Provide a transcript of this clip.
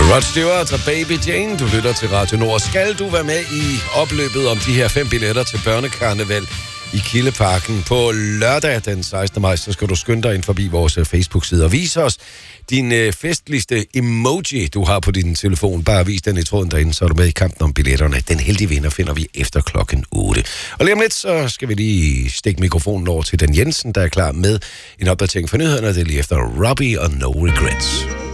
Rod Stewart og Baby Jane, du lytter til Radio Nord. Skal du være med i opløbet om de her 5 billetter til børnekarneval i Kildeparken på lørdag den 16. maj, så skal du skynde dig ind forbi vores Facebook-side og vise os din festligste emoji, du har på din telefon. Bare vis den i tråden derinde, så er du med i kampen om billetterne. Den heldige vinder finder vi efter klokken 8. Og lige om lidt, så skal vi lige stikke mikrofonen over til Dan Jensen, der er klar med en opdatering for nyhederne. Det er lige efter Robbie og No Regrets.